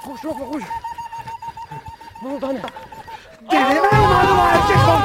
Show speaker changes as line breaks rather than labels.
Koş Lokman koş. Ne oldu anne?
Dedeme mi vardı o erkek